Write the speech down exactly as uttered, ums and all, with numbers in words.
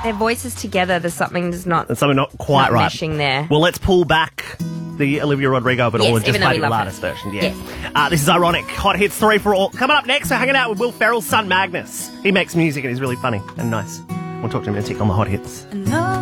their voices together, there's something that's not, There's something not quite not right. meshing there. Well, let's pull back the Olivia Rodrigo, but Yes, all just even though play we the love latest it. version. Yeah. Yes. Uh, this is Ironic. Hot Hits three for all. Coming up next, we're hanging out with Will Ferrell's son, Magnus. He makes music and he's really funny and nice. We'll talk to him in a tick on the Hot Hits. No.